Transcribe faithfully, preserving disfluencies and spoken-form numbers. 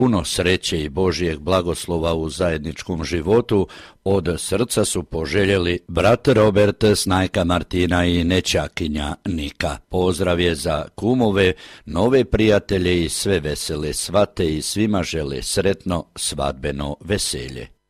Puno sreće i Božijeg blagoslova u zajedničkom životu od srca su poželjeli brat Robert, snajka Martina i nećakinja Nika. Pozdrav je za kumove, nove prijatelje i sve vesele svate i svima žele sretno svadbeno veselje.